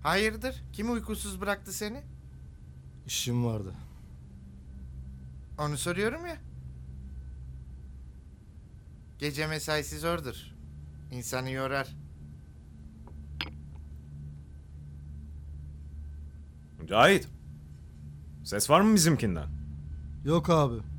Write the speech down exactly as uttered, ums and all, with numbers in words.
Hayırdır? Kim uykusuz bıraktı seni? İşim vardı. Onu soruyorum ya. Gece mesaisi zordur. İnsanı yorar. Cahit. Ses var mı bizimkinden? Yok abi.